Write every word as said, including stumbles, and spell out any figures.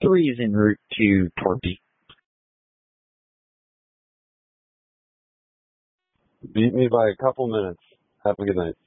three is en route to Torpy. Beat me by a couple minutes. Have a good night.